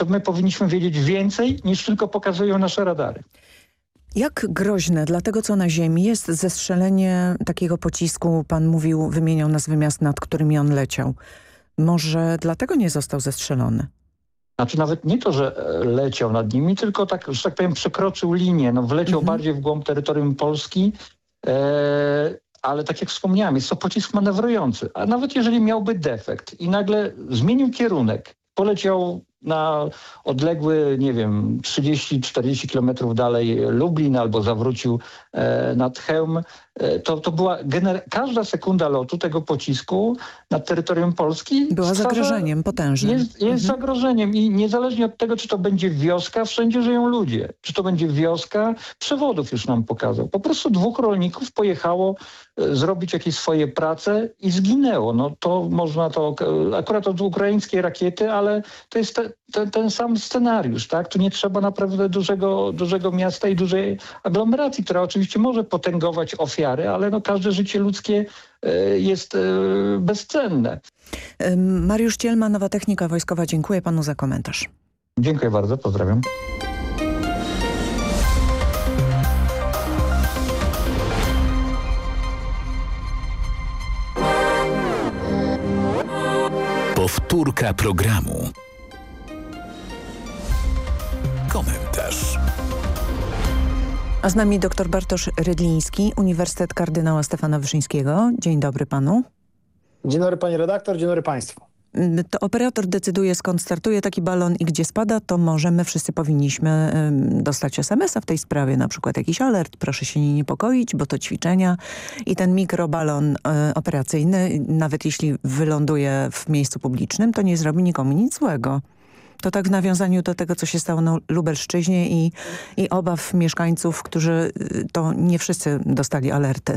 to my powinniśmy wiedzieć więcej niż tylko pokazują nasze radary. Jak groźne dla tego, co na ziemi, jest zestrzelenie takiego pocisku, pan mówił, wymieniał nazwy miast, nad którymi on leciał. Może dlatego nie został zestrzelony? Znaczy nawet nie to, że leciał nad nimi, tylko tak, że tak powiem, przekroczył linię. No, wleciał bardziej w głąb terytorium Polski, ale tak jak wspomniałem, jest to pocisk manewrujący. A nawet jeżeli miałby defekt i nagle zmienił kierunek, poleciał na odległy, nie wiem, 30-40 kilometrów dalej Lublin albo zawrócił nad Chełm, to była każda sekunda lotu tego pocisku nad terytorium Polski była zagrożeniem potężnym. Jest zagrożeniem i niezależnie od tego, czy to będzie wioska, wszędzie żyją ludzie. Czy to będzie wioska, przewodów już nam pokazał. Po prostu 2 rolników pojechało zrobić jakieś swoje prace i zginęło. No to można to, akurat od ukraińskiej rakiety, ale to jest ten sam scenariusz, tak? Tu nie trzeba naprawdę dużego miasta i dużej aglomeracji, która oczywiście może potęgować ofiary, ale no każde życie ludzkie jest bezcenne. Mariusz Cielma, Nowa Technika Wojskowa. Dziękuję panu za komentarz. Dziękuję bardzo, pozdrawiam. Powtórka programu. Komentarz. A z nami dr Bartosz Rydliński, Uniwersytet Kardynała Stefana Wyszyńskiego. Dzień dobry panu. Dzień dobry pani redaktor, dzień dobry państwu. To operator decyduje, skąd startuje taki balon i gdzie spada, to może my wszyscy powinniśmy dostać SMS-a w tej sprawie, na przykład jakiś alert, proszę się nie niepokoić, bo to ćwiczenia i ten mikrobalon operacyjny, nawet jeśli wyląduje w miejscu publicznym, to nie zrobi nikomu nic złego. To tak w nawiązaniu do tego, co się stało na Lubelszczyźnie i obaw mieszkańców, którzy to nie wszyscy dostali alerty.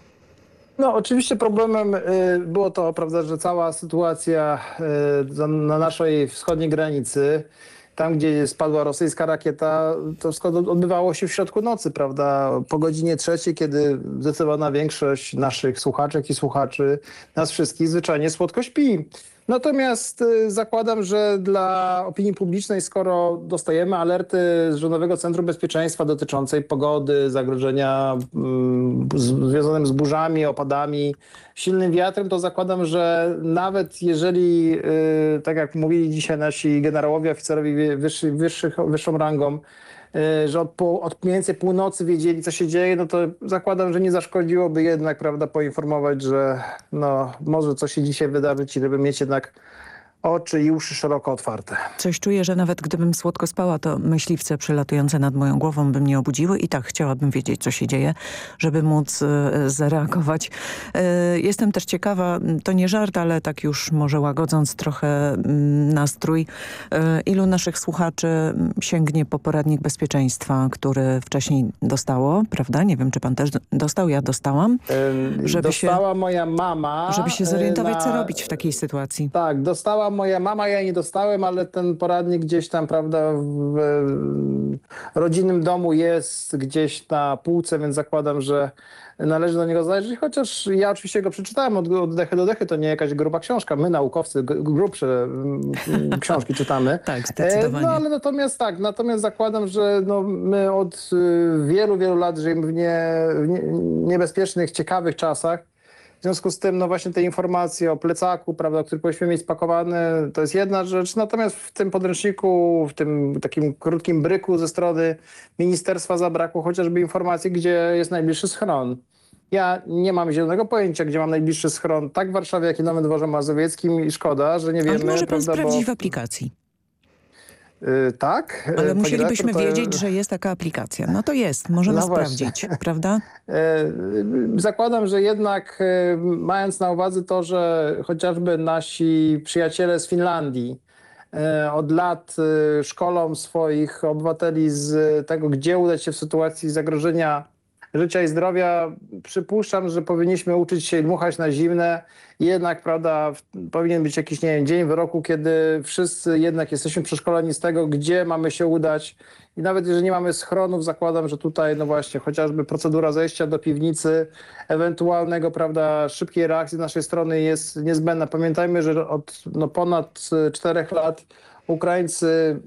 No oczywiście problemem było to, prawda, że cała sytuacja na naszej wschodniej granicy, tam gdzie spadła rosyjska rakieta, to wszystko odbywało się w środku nocy, prawda, po godzinie 3, kiedy zdecydowana większość naszych słuchaczek i słuchaczy, nas wszystkich zwyczajnie słodko śpi. Natomiast zakładam, że dla opinii publicznej, skoro dostajemy alerty z Rządowego Centrum Bezpieczeństwa dotyczącej pogody, zagrożenia związanym z burzami, opadami, silnym wiatrem, to zakładam, że nawet jeżeli, tak jak mówili dzisiaj nasi generałowie, oficerowie wyższą rangą, że od mniej więcej północy wiedzieli, co się dzieje, no to zakładam, że nie zaszkodziłoby jednak, prawda, poinformować, że no, może coś się dzisiaj wydarzyć i żeby mieć jednak oczy i uszy szeroko otwarte. Coś czuję, że nawet gdybym słodko spała, to myśliwce przelatujące nad moją głową by mnie obudziły i tak chciałabym wiedzieć, co się dzieje, żeby móc zareagować. Jestem też ciekawa, to nie żart, ale tak już może łagodząc trochę nastrój, ilu naszych słuchaczy sięgnie po poradnik bezpieczeństwa, który wcześniej dostało, prawda? Nie wiem, czy pan też dostał, ja dostałam. Dostała moja mama. Żeby się zorientować, co robić w takiej sytuacji. Tak, dostała moja mama, ja nie dostałem, ale ten poradnik gdzieś tam, prawda, w rodzinnym domu jest gdzieś na półce, więc zakładam, że należy do niego zajrzeć, chociaż ja oczywiście go przeczytałem od dechy do dechy, to nie jakaś gruba książka. My naukowcy grubsze książki czytamy. Tak, zdecydowanie. No ale natomiast zakładam, że no, my od wielu, wielu lat żyjemy w niebezpiecznych, ciekawych czasach. W związku z tym, no właśnie te informacje o plecaku, prawda, który powinniśmy mieć spakowany, to jest jedna rzecz. Natomiast w tym podręczniku, w tym takim krótkim bryku ze strony ministerstwa zabrakło chociażby informacji, gdzie jest najbliższy schron. Ja nie mam zielonego pojęcia, gdzie mam najbliższy schron, tak w Warszawie, jak i Nowym Dworze Mazowieckim i szkoda, że nie wiemy. Ale może pan prawda, sprawdzić w aplikacji. Tak. Ale musielibyśmy wiedzieć, że jest taka aplikacja. No to jest, możemy sprawdzić, prawda? Zakładam, że jednak mając na uwadze to, że chociażby nasi przyjaciele z Finlandii od lat szkolą swoich obywateli z tego, gdzie udać się w sytuacji zagrożenia życia i zdrowia, przypuszczam, że powinniśmy uczyć się dmuchać na zimne. Jednak, prawda, powinien być jakiś, nie wiem, dzień w roku, kiedy wszyscy jednak jesteśmy przeszkoleni z tego, gdzie mamy się udać. I nawet jeżeli nie mamy schronów, zakładam, że tutaj, no właśnie, chociażby procedura zejścia do piwnicy, ewentualnego, prawda, szybkiej reakcji z naszej strony jest niezbędna. Pamiętajmy, że od ponad 4 lat Ukraińcy